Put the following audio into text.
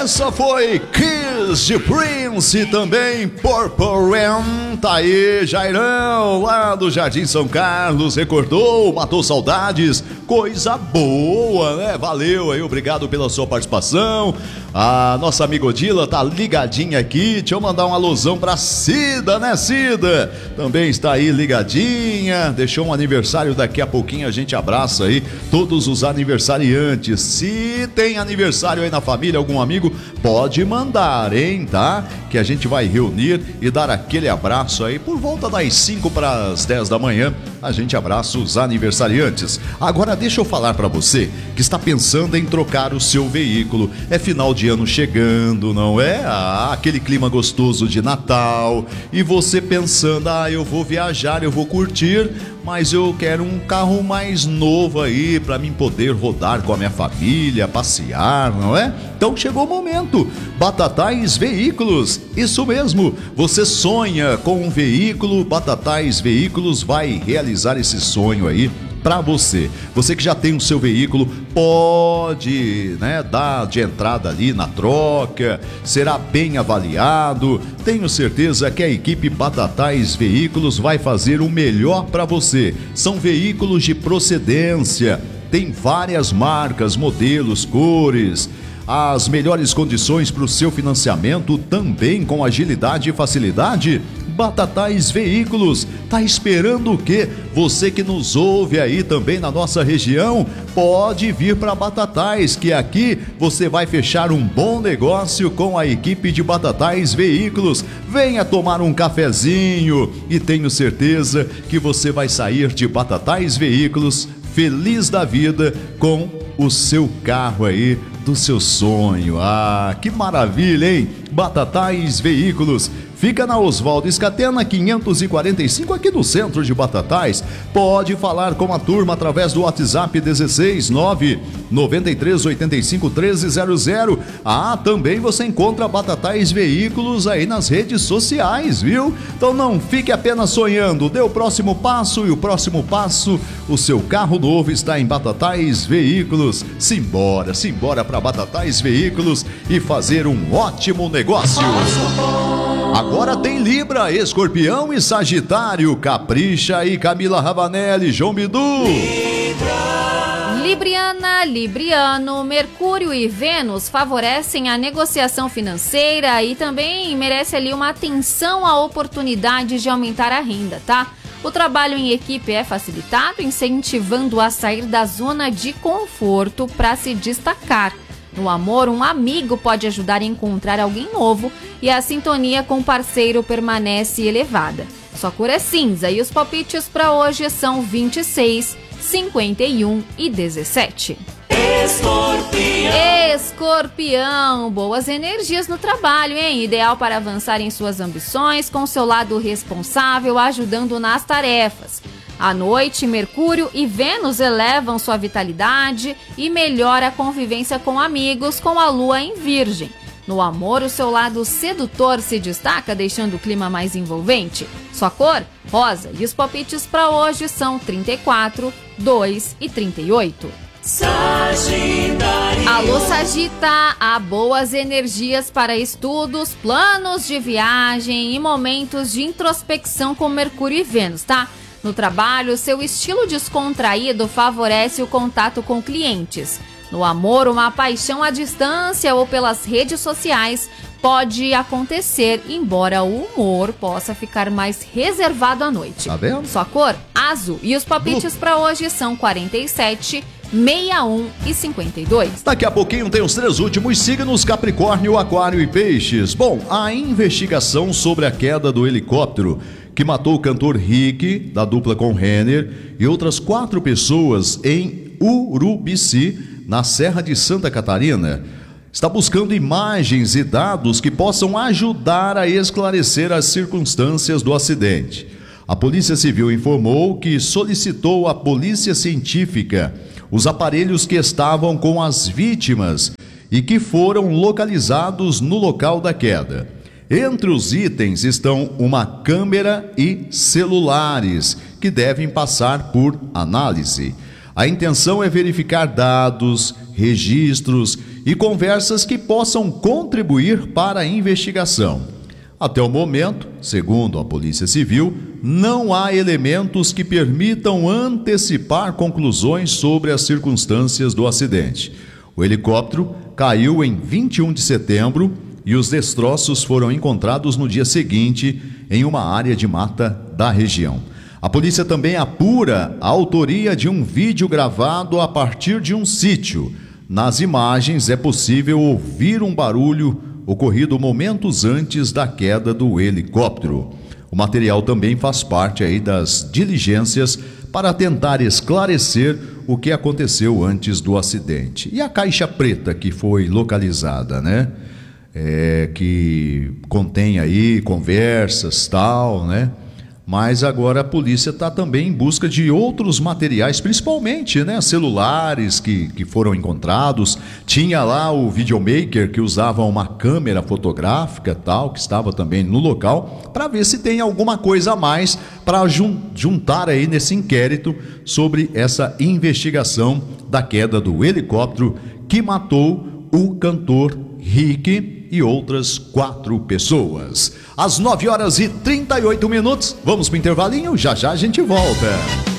Essa foi Kiss de Prince e também Purple Rain. Tá aí, Jairão, lá do Jardim São Carlos, recordou, matou saudades, coisa boa, né? Valeu aí, obrigado pela sua participação. A nossa amiga Odila tá ligadinha aqui, deixa eu mandar um alusão pra Cida, né, Cida? Também está aí ligadinha, deixou um aniversário, daqui a pouquinho a gente abraça aí todos os aniversariantes. Se tem aniversário aí na família, algum amigo, pode mandar, hein, tá? Que a gente vai reunir e dar aquele abraço aí por volta das 5 para as 10 da manhã. A gente abraça os aniversariantes. Agora deixa eu falar para você que está pensando em trocar o seu veículo. É final de ano chegando, não é? Aquele clima gostoso de Natal. E você pensando, eu vou viajar, eu vou curtir, mas eu quero um carro mais novo aí para mim poder rodar com a minha família, passear, não é? Então chegou o momento. Batatais Veículos, isso mesmo. Você sonha com um veículo, Batatais Veículos vai realizar esse sonho aí para você. Você que já tem o seu veículo, pode, né, dar de entrada ali na troca, será bem avaliado. Tenho certeza que a equipe Batatais Veículos vai fazer o melhor para você. São veículos de procedência, tem várias marcas, modelos, cores, as melhores condições para o seu financiamento, também com agilidade e facilidade. Batatais Veículos, tá esperando o quê? Você que nos ouve aí também na nossa região, pode vir para Batatais, que aqui você vai fechar um bom negócio com a equipe de Batatais Veículos. Venha tomar um cafezinho e tenho certeza que você vai sair de Batatais Veículos feliz da vida com o seu carro aí do seu sonho. Que maravilha, hein? Batatais Veículos. Fica na Oswaldo Escatena 545, aqui no centro de Batatais. Pode falar com a turma através do WhatsApp 16 993 85 1300. Também você encontra Batatais Veículos aí nas redes sociais, viu? Então não fique apenas sonhando, dê o próximo passo, e o próximo passo, o seu carro novo está em Batatais Veículos. Simbora para Batatais Veículos e fazer um ótimo negócio. Agora tem Libra, Escorpião e Sagitário. Capricha e Camila Ravanelli, João Bidu. Libriana, Libriano, Mercúrio e Vênus favorecem a negociação financeira e também merece ali uma atenção à oportunidade de aumentar a renda, tá? O trabalho em equipe é facilitado, incentivando a sair da zona de conforto para se destacar. No amor, um amigo pode ajudar a encontrar alguém novo e a sintonia com o parceiro permanece elevada. Sua cor é cinza e os palpites para hoje são 26, 51 e 17. Escorpião, boas energias no trabalho, hein? Ideal para avançar em suas ambições, com seu lado responsável, ajudando nas tarefas. À noite, Mercúrio e Vênus elevam sua vitalidade e melhora a convivência com amigos com a lua em Virgem. No amor, o seu lado sedutor se destaca, deixando o clima mais envolvente. Sua cor, rosa, e os palpites para hoje são 34, 2 e 38. Sagitário. Alô, Sagita, há boas energias para estudos, planos de viagem e momentos de introspecção com Mercúrio e Vênus, tá? No trabalho, seu estilo descontraído favorece o contato com clientes. No amor, uma paixão à distância ou pelas redes sociais pode acontecer, embora o humor possa ficar mais reservado à noite. Tá vendo? Sua cor, azul. E os palpites para hoje são 47, 61 e 52. Daqui a pouquinho tem os 3 últimos signos: Capricórnio, Aquário e Peixes. Bom, a investigação sobre a queda do helicóptero que matou o cantor Rick, da dupla com Renner, e outras 4 pessoas em Urubici, na Serra de Santa Catarina, está buscando imagens e dados que possam ajudar a esclarecer as circunstâncias do acidente. A Polícia Civil informou que solicitou à Polícia Científica os aparelhos que estavam com as vítimas e que foram localizados no local da queda. Entre os itens estão uma câmera e celulares que devem passar por análise. A intenção é verificar dados, registros e conversas que possam contribuir para a investigação. Até o momento, segundo a Polícia Civil, não há elementos que permitam antecipar conclusões sobre as circunstâncias do acidente. O helicóptero caiu em 21 de setembro e os destroços foram encontrados no dia seguinte em uma área de mata da região. A polícia também apura a autoria de um vídeo gravado a partir de um sítio. Nas imagens é possível ouvir um barulho ocorrido momentos antes da queda do helicóptero. O material também faz parte aí das diligências para tentar esclarecer o que aconteceu antes do acidente. E a caixa preta que foi localizada, né? Que contém aí conversas, tal, né? Mas agora a polícia está também em busca de outros materiais, principalmente, né, celulares que foram encontrados. Tinha lá o videomaker que usava uma câmera fotográfica, tal, que estava também no local, para ver se tem alguma coisa a mais para juntar aí nesse inquérito sobre essa investigação da queda do helicóptero que matou o cantor Rick e outras 4 pessoas. Às 9h38, vamos para o intervalinho, já já a gente volta.